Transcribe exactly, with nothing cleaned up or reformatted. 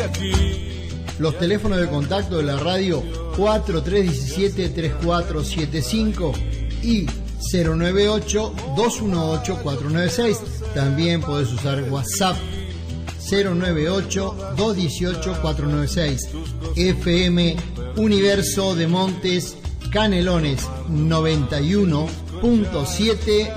Los teléfonos de contacto de la radio cuatro tres uno siete, tres cuatro siete cinco y cero nueve ocho, dos uno ocho, cuatro nueve seis. También podés usar WhatsApp cero nueve ocho, dos uno ocho, cuatro nueve seis. F M Universo de Montes Canelones noventa y uno punto siete